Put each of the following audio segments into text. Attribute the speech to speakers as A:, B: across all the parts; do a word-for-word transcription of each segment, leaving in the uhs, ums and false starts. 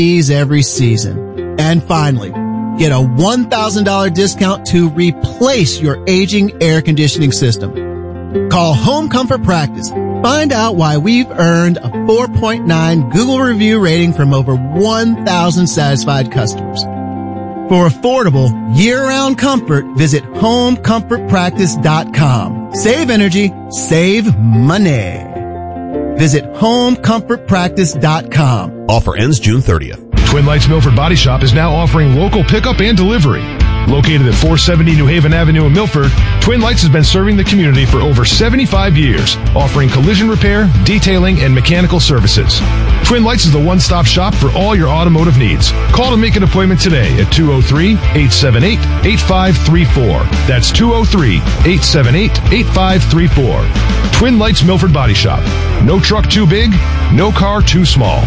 A: every season. And finally, get a one thousand dollars discount to replace your aging air conditioning system. Call Home Comfort Practice. Find out why we've earned a four point nine Google review rating from over one thousand satisfied customers. For affordable, year-round comfort, visit home comfort practice dot com. Save energy, save money. Visit home comfort practice dot com.
B: Offer ends June thirtieth.
C: Twin Lights Milford Body Shop is now offering local pickup and delivery. Located at four seventy New Haven Avenue in Milford, Twin Lights has been serving the community for over seventy-five years, offering collision repair, detailing, and mechanical services. Twin Lights is the one-stop shop for all your automotive needs. Call to make an appointment today at two oh three, eight seven eight, eight five three four. That's two oh three, eight seven eight, eight five three four. Twin Lights Milford Body Shop. No truck too big, no car too small.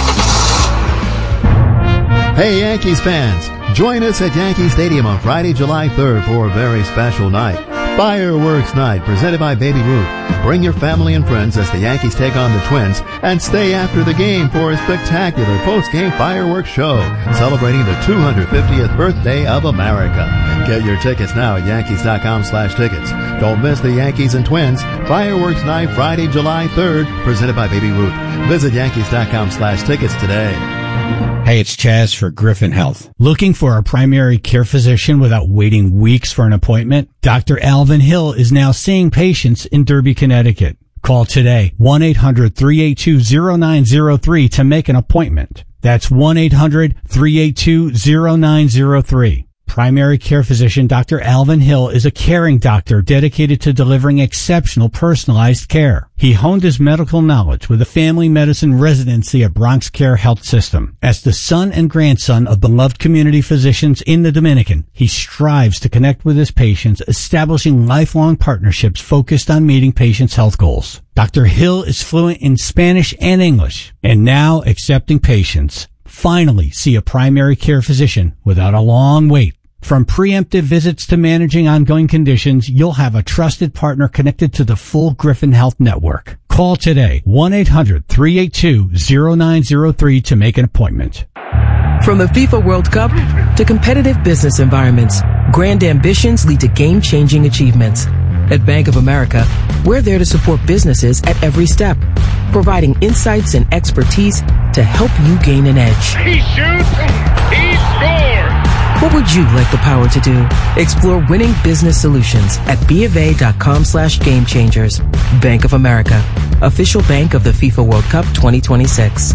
D: Hey, Yankees fans. Join us at Yankee Stadium on Friday, July third for a very special night. Fireworks Night, presented by Baby Ruth. Bring your family and friends as the Yankees take on the Twins, and stay after the game for a spectacular post-game fireworks show celebrating the two hundred fiftieth birthday of America. Get your tickets now at yankees dot com slash tickets. Don't miss the Yankees and Twins Fireworks Night, Friday, July third, presented by Baby Ruth. Visit yankees dot com slash tickets today.
E: Hey, it's Chaz for Griffin Health. Looking for a primary care physician without waiting weeks for an appointment? Doctor Alvin Hill is now seeing patients in Derby, Connecticut. Call today, one eight hundred, three eight two, zero nine zero three to make an appointment. That's one eight hundred, three eight two, zero nine zero three. Primary care physician Doctor Alvin Hill is a caring doctor dedicated to delivering exceptional personalized care. He honed his medical knowledge with a family medicine residency at Bronx Care Health System. As the son and grandson of beloved community physicians in the Dominican, he strives to connect with his patients, establishing lifelong partnerships focused on meeting patients' health goals. Doctor Hill is fluent in Spanish and English, and now accepting patients. Finally, see a primary care physician without a long wait. From preemptive visits to managing ongoing conditions, you'll have a trusted partner connected to the full Griffin Health Network. Call today, one eight hundred, three eight two, zero nine zero three to make an appointment.
F: From the FIFA World Cup to competitive business environments, grand ambitions lead to game-changing achievements. At Bank of America, we're there to support businesses at every step, providing insights and expertise to help you gain an edge.
G: He shoots, he scores!
F: What would you like the power to do? Explore winning business solutions at BofA.com slash game changers. Bank of America, official bank of the FIFA World Cup twenty twenty-six.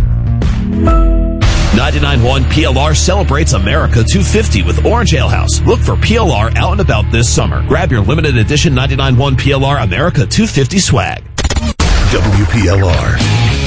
B: ninety-nine point one P L R celebrates America two fifty with Orange Ale House. Look for P L R out and about this summer. Grab your limited edition ninety-nine point one P L R America two fifty swag.
H: W P L R